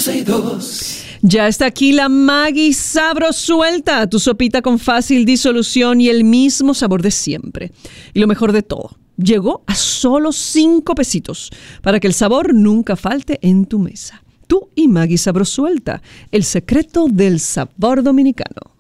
12:02. Ya está aquí la Maggi Sabrosuelta, tu sopita con fácil disolución y el mismo sabor de siempre. Y lo mejor de todo, llegó a solo 5 pesitos para que el sabor nunca falte en tu mesa. Tú y Maggi Sabrosuelta, el secreto del sabor dominicano.